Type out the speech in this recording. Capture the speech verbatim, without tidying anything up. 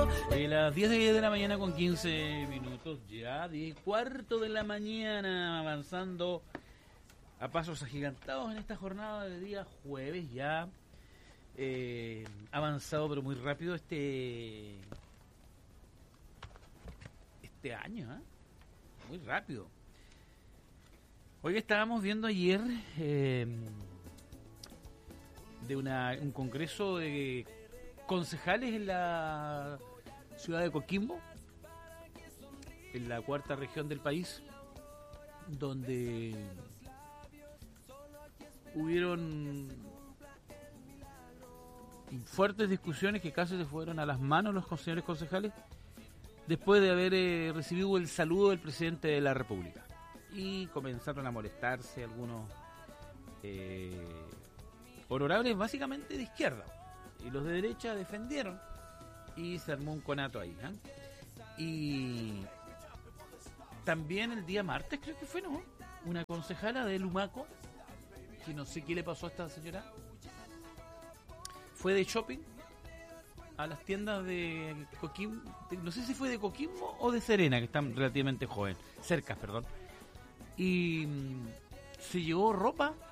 Eh, las diez de la mañana con quince minutos ya, diez y cuarto de la mañana, avanzando a pasos agigantados en esta jornada de día jueves ya. Eh, avanzado pero muy rápido este este año, ¿eh? Muy rápido. Hoy estábamos viendo ayer eh, de una, un congreso de concejales en la ciudad de Coquimbo, en la cuarta región del país, donde hubieron fuertes discusiones que casi se fueron a las manos los señores concejales después de haber eh, recibido el saludo del presidente de la República, y comenzaron a molestarse algunos eh, honorables básicamente de izquierda, y los de derecha defendieron y se armó un conato ahí, ¿eh? Y también el día martes, creo que fue, ¿no? Una concejala de Lumaco, que no sé qué le pasó a esta señora, fue de shopping a las tiendas de Coquimbo, no sé si fue de Coquimbo o de Serena, que están relativamente jóvenes, cerca, perdón, y se llevó ropa